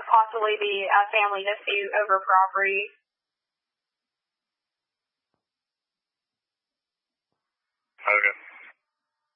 possibly be a family dispute over property. Okay.